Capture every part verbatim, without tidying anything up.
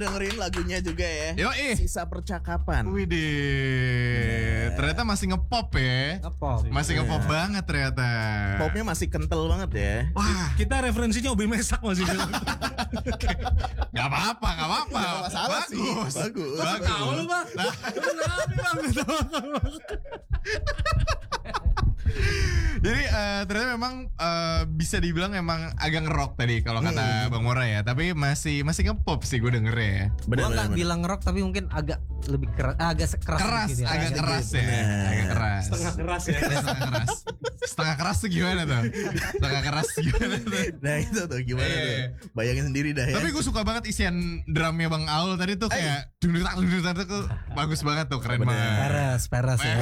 dengerin lagunya juga ya. Yoi. Sisa Percakapan. Widih, ternyata masih ngepop ya. Ngepop. Masih ngepop banget ternyata. Popnya masih kental banget ya. Wah, Kita referensinya Obi Mesak masih. gak apa-apa, gak apa-apa. Gak masalah sih. Bagus. Bagus. Bagus. Tahu lu bang. Kenapa bang? Jadi uh, ternyata memang uh, bisa dibilang emang agak ngerok tadi kalau kata Bang Mora ya. Tapi masih masih ngepop sih gue denger ya. Gue nggak bilang rock tapi mungkin agak lebih keras, agak keras, Keras, sedikit ya. agak Sedikit. keras ya. Agak keras. Setengah keras ya. Setengah keras. Setengah keras tuh gimana tuh? Setengah keras gimana tuh? Nah itu tuh gimana Eh. tuh. Bayangin sendiri dah ya. Tapi gue suka banget isian drumnya Bang Aul tadi tuh kayak dung-dung dung-dung tuh bagus banget tuh, keren Bener. banget. Peres, peres ya.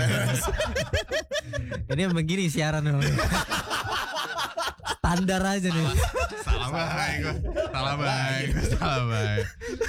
Ini begini siaran dong. Standar aja nih. Salah baik gue. Salah baik. Gue salah baik.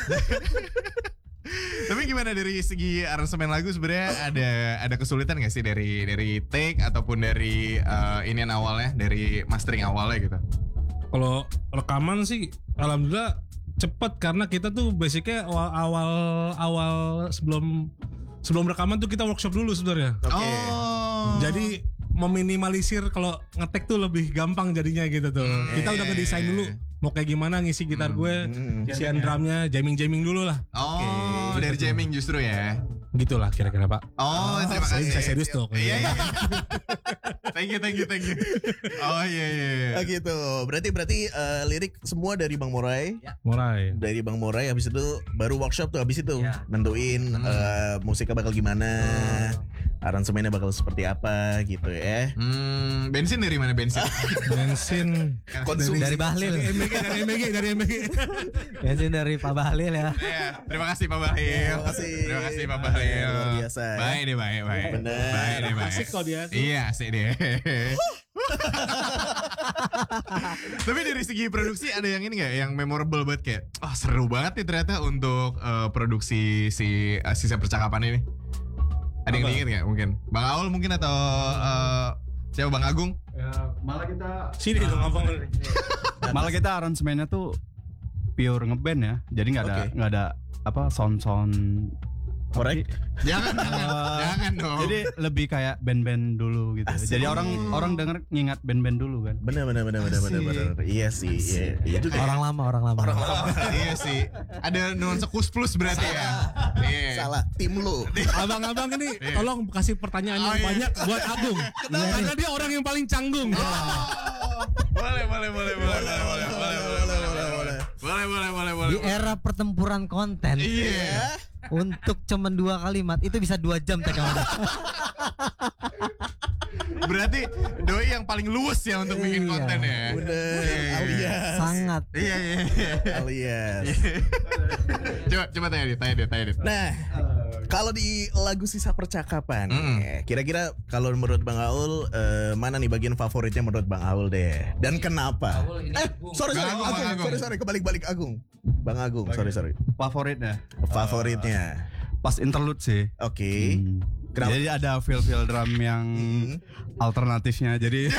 Tapi gimana dari segi aransemen lagu sebenarnya ada ada kesulitan gak sih dari dari take ataupun dari uh, inian awalnya, dari mastering awalnya gitu? Kalau rekaman sih alhamdulillah cepet karena kita tuh basicnya awal awal, awal sebelum sebelum rekaman tuh kita workshop dulu sebenarnya. Oke. Oh. Jadi meminimalisir kalau ngetek tuh lebih gampang jadinya gitu tuh. Kita udah ngedesain dulu mau kayak gimana ngisi gitar gue, isian drumnya, jamming-jamming dulu lah. Oh, dari jamming justru ya. Gitulah kira-kira Pak. Oh, terima Saya kasih. bisa serius tuh. Iya, iya. Thank you, thank you, thank you. Oh iya iya. iya. Ah, gitu. Berarti berarti eh, lirik semua dari Bang Morai. Mulai. Dari Bang Morai habis itu baru workshop tuh habis itu Ya. nentuin eh, musiknya bakal gimana. Aransemennya bakal seperti apa gitu ya. Hmm, bensin dari mana bensin? Bensin Konsumsi. Dari Bahlil. dari M B G dari M B G dari M B G. Bensin dari Pak Bahlil ya. Iya, terima kasih Pak Bahlil. Terima kasih. Terima kasih Pak Bahlil. Luar biasa. Baik deh, baik, baik. Bener. Baik deh, baik. Asik kok dia tuh. Iya, asik deh. Tapi dari segi produksi ada yang ini nggak, yang memorable banget kayak, oh seru banget nih ternyata untuk uh, produksi si uh, Sisa Percakapan ini. Ada yang Apa? diinget nggak mungkin? Bang Aul mungkin atau uh, siapa Bang Agung? Ya, malah kita Sini dong abang. malah kita aransemennya tuh pure ngeband ya. Jadi nggak ada Oke. nggak ada apa sound sound Korek. Jangan, jangan, jangan dong. Jadi lebih kayak band-band dulu gitu. Asik. Jadi orang orang denger ngingat band-band dulu kan. Bener bener bener bener bener bener. Iya sih. Iya, iya juga. Orang lama, orang lama. Iya sih. Ada nuansa kus plus berarti ya. Iya. Salah tim lu. Abang-abang ini tolong kasih pertanyaan yang Oh, iya. banyak buat Agung. Karena dia orang yang paling canggung. Boleh, boleh, boleh, boleh, boleh, boleh, boleh, boleh, boleh, boleh, boleh, boleh, boleh. Di era pertempuran konten. Iya. Untuk cuman dua kalimat itu bisa dua jam rekaman. Berarti doi yang paling luwes ya untuk bikin Iya. konten ya. Bener. Iya. Alias. Sangat. Iya, iya, iya. Alias. Coba, coba tanya deh, tanya deh, tanya deh. Nah, kalau di lagu Sisa Percakapan, Mm. ya, kira-kira kalau menurut Bang Aul, eh, mana nih bagian favoritnya menurut Bang Aul deh? Dan kenapa? Eh, sorry sorry, Bang Agung, Agung, Bang Agung. sorry sorry, kebalik-balik Agung, Bang Agung, sorry sorry. Favoritnya Favoritnya, pas interlude sih. oke. Hmm. Kenapa? Jadi ada feel-feel drum yang Hmm. alternatifnya. Jadi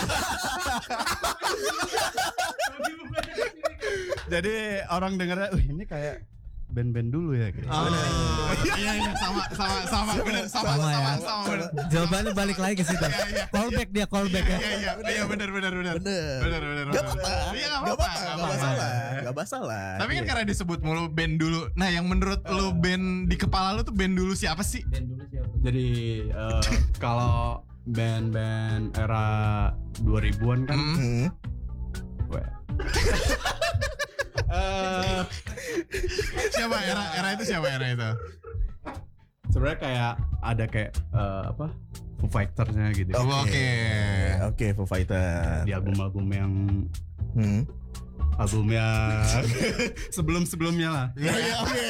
Jadi orang dengarnya, "Wih, ini kayak band-band dulu ya." Gitu. Oh, iya, iya, sama, sama, sama, bener, sama, Sama sama, ya. sama, bener. Jawabannya balik lagi ke situ. Iya, iya. Callback dia, callback ya. Iya, iya, iya, bener, bener, bener, Bener. bener, bener, Gak bener. apa-apa, Iya, gak nggak apa-apa, apa-apa, gak nggak masalah, apa-apa. gak masalah. Tapi kan Iya. karena disebut mulu band dulu. Nah, yang menurut lo band di kepala lo tuh band dulu siapa sih? Jadi eh, kalau band-band era dua ribuan kan Hmm. weh, Siapa era era itu siapa era itu? sebenarnya kayak ada kayak eh, apa Foo Fighters-nya gitu. Oh, Oke. Oke, Foo Fighter. Di album-album yang Hmm. albumnya sebelum-sebelumnya lah. Iya, iya, oke.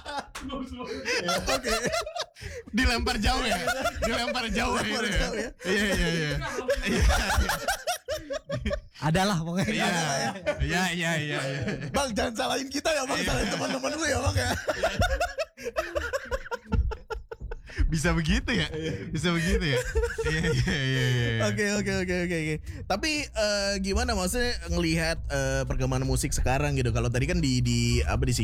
Oke. Dilempar jauh ya? Dilempar jauh ya Dilempar itu ya? jauh ya? Iya, iya, iya. Adalah pokoknya. Iya, iya, iya, iya. Bang, jangan salahin kita ya, Bang. Salahin teman-teman lu ya, Bang ya. Bisa begitu ya? Bisa begitu ya? Iya, iya, iya, iya. Oke oke oke oke oke. Tapi eh, gimana maksudnya ngelihat eh, perkembangan musik sekarang gitu? Kalau tadi kan di di apa di